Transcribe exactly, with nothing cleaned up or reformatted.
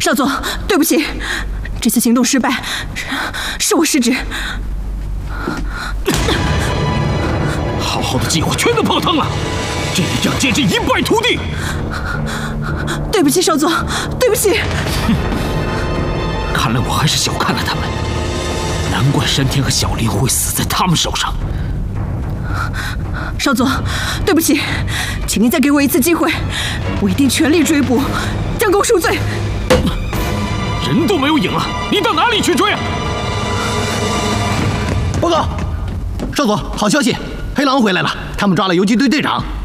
少佐，对不起，这次行动失败，是是我失职。 好好的计划全都泡汤了，这一仗简直一败涂地。 对不起，少佐，对不起。 哼，看来我还是小看了他们，难怪山田和小林会死在他们手上。 少佐，对不起，请您再给我一次机会，我一定全力追捕，将功赎罪。 人都没有影了，你到哪里去追啊？ 报告，少佐，好消息，黑狼回来了，他们抓了游击队队长。